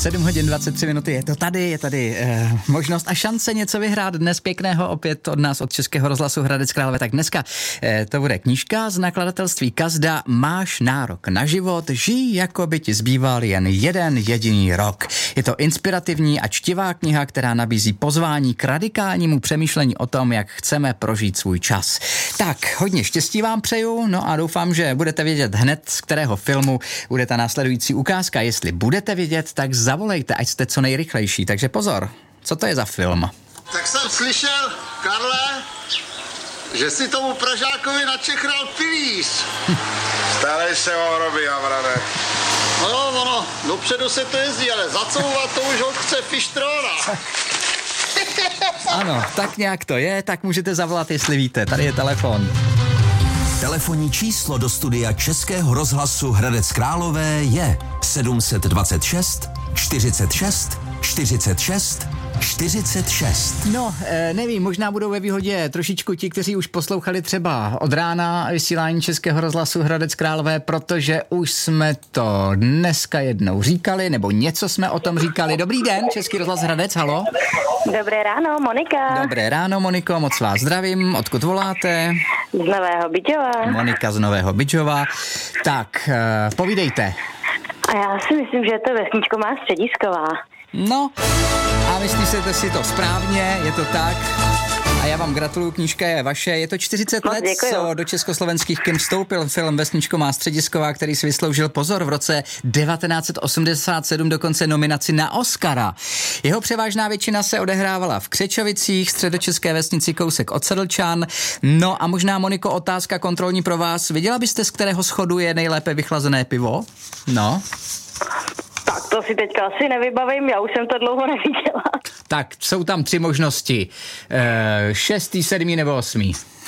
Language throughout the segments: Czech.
7 hodin 23 minuty, je tady možnost a šance něco vyhrát dnes pěkného opět od nás, od Českého rozhlasu Hradec Králové. Tak dneska to bude knížka z nakladatelství Kazda Máš nárok na život, žij, jako by ti zbýval jen jeden jediný rok. Je to inspirativní a čtivá kniha, která nabízí pozvání k radikálnímu přemýšlení o tom, jak chceme prožít svůj čas. Tak, hodně štěstí vám přeju, no a doufám, že budete vědět hned, z kterého filmu bude ta následující ukázka. Jestli budete vědět, tak zavolejte, ať jste co nejrychlejší. Takže pozor, co to je za film? Tak jsem slyšel, Karle, že si tomu Pražákovi načechral pilíř. Starej se o hroby, Havrane. No, dopředu se to jezdí, ale zacouvat to už ho chce fištrona. Ano, tak nějak to je, tak můžete zavolat, jestli víte. Tady je telefon. Telefonní číslo do studia Českého rozhlasu Hradec Králové je 726 46 46 46. No, nevím, možná budou ve výhodě trošičku ti, kteří už poslouchali třeba od rána vysílání Českého rozhlasu Hradec Králové, protože už jsme to dneska jednou říkali, nebo něco jsme o tom říkali. Dobrý den, Český rozhlas Hradec, halo. Dobré ráno, Monika. Dobré ráno, Moniko, moc vás zdravím. Odkud voláte? Z Nového Bydžova. Monika z Nového Bydžova. Tak, povídejte. A já si myslím, že to vesničko má Středisková. No, a myslíte si to správně, je to tak. A já vám gratuluju, knížka je vaše. Je to 40 let, co do československých kin vstoupil film Vesničko má Středisková, který si vysloužil pozor v roce 1987 dokonce nominaci na Oscara. Jeho převážná většina se odehrávala v Křečovicích, středočeské vesnici kousek od Sedlčan. No a možná, Moniko, otázka kontrolní pro vás. Viděla byste, z kterého schodu je nejlépe vychlazené pivo? No. Tak to si teďka asi nevybavím, já už jsem to dlouho neviděla. Tak jsou tam 3 možnosti. 6., 7. nebo 8.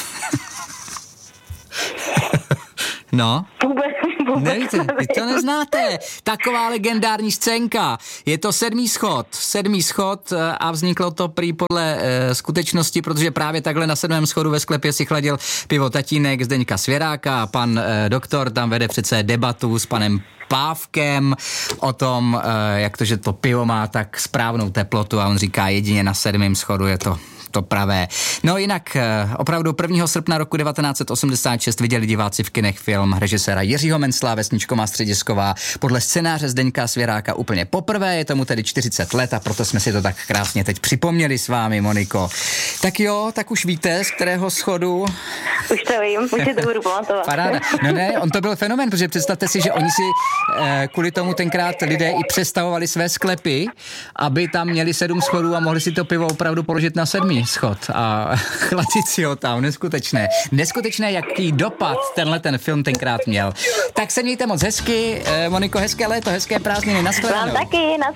No. Vůbec Nevíte, vy to neznáte. Taková legendární scénka. Je to 7. schod a vzniklo to prý podle skutečnosti, protože právě takhle na 7. schodu ve sklepě si chladil pivo tatínek Zdeňka Svěráka a pan doktor tam vede přece debatu s panem Pávkem o tom, jak to, že to pivo má tak správnou teplotu a on říká, jedině na 7. schodu je to pravé. No jinak opravdu 1. srpna roku 1986 viděli diváci v kinech film režiséra Jiřího Mencla Vesničko má Středisková podle scénáře Zdeňka Svěráka úplně poprvé, je tomu tedy 40 let a proto jsme si to tak krásně teď připomněli s vámi, Moniko. Tak jo, tak už víte, z kterého schodu? Už to vím, už si to budu pamatovat. Paráda. No ne, on to byl fenomén, protože představte si, že oni si kvůli tomu tenkrát lidé i přestavovali své sklepy, aby tam měli 7 schodů a mohli si to pivo opravdu položit na 7. schod a chladit si ho tam. Neskutečné, jaký dopad ten film tenkrát měl. Tak se mějte moc hezky, Moniko, hezké léto, hezké prázdniny, nashledanou. Vám taky,